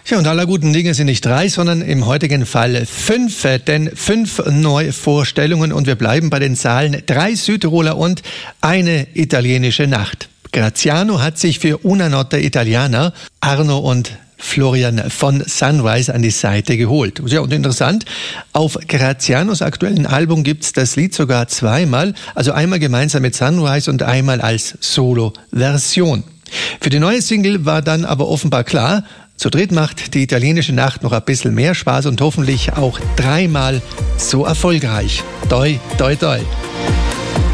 Ja, und aller guten Dinge sind nicht 3, sondern im heutigen Fall 5, denn 5 Neuvorstellungen und wir bleiben bei den Zahlen: 3 Südtiroler und eine italienische Nacht. Graziano hat sich für Una Notte Italiana Arno und Florian von Sunrise an die Seite geholt. Ja, und interessant, auf Grazianos aktuellen Album gibt's das Lied sogar zweimal, also einmal gemeinsam mit Sunrise und einmal als Solo-Version. Für die neue Single war dann aber offenbar klar, zu dritt macht die italienische Nacht noch ein bisschen mehr Spaß und hoffentlich auch 3-mal so erfolgreich. Toi, toi, toi.